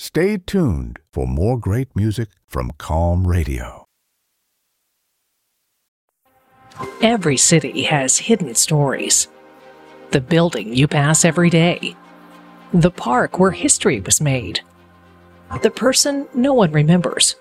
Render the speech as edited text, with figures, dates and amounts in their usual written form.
Stay tuned for more great music from Calm Radio. Every city has hidden stories. The building you pass every day. The park where history was made. The person no one remembers.